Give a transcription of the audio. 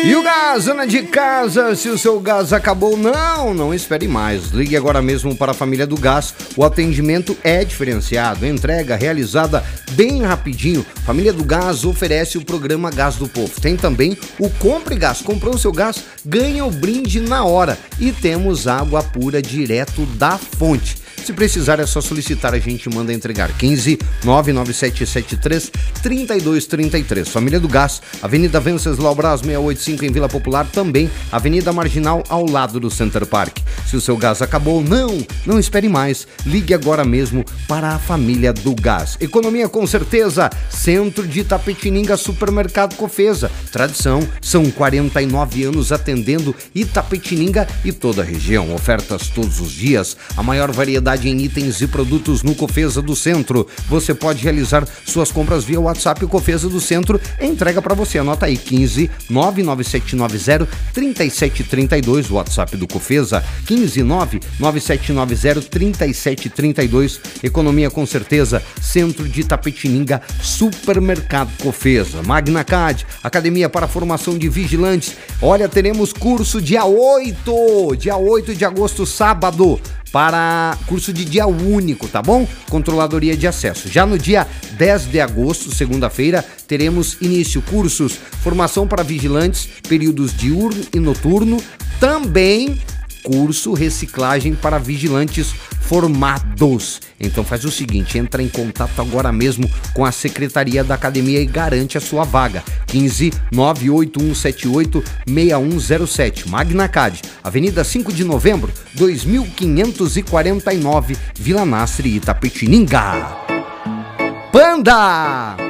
E o gás, dona de casa, se o seu gás acabou, não espere mais. Ligue agora mesmo para a Família do Gás. O atendimento é diferenciado, entrega realizada bem rapidinho. Família do Gás oferece o programa Gás do Povo. Tem também o Compre Gás. Comprou o seu gás, ganha o brinde na hora. E temos água pura direto da fonte. Se precisar é só solicitar, a gente manda entregar. 15 99773 3233. Família do Gás, Avenida Venceslau Braz 685 em Vila Popular, também Avenida Marginal ao lado do Center Park. Se o seu gás acabou, não espere mais. Ligue agora mesmo para a Família do Gás. Economia com certeza, Centro de Itapetininga, Supermercado Cofesa. Tradição, são 49 anos atendendo Itapetininga e toda a região. Ofertas todos os dias, a maior variedade em itens e produtos no Cofesa do Centro. Você pode realizar suas compras via WhatsApp. O Cofesa do Centro entrega para você. Anota aí, 15 99790 3732. WhatsApp do Cofesa, 15 99790 3732. Economia com certeza, Centro de Itapetininga, Supermercado Cofesa. MagnaCad, Academia para Formação de Vigilantes. Olha, teremos curso dia 8 de agosto, sábado, para curso de dia único, tá bom? Controladoria de acesso. Já no dia 10 de agosto, segunda-feira, teremos início cursos, formação para vigilantes, períodos diurno e noturno, também curso reciclagem para vigilantes formados. Então faz o seguinte, entra em contato agora mesmo com a Secretaria da Academia e garante a sua vaga. 15 98178 6107. MagnaCad, Avenida 5 de Novembro, 2549, Vila Nastre, Itapetininga. Panda!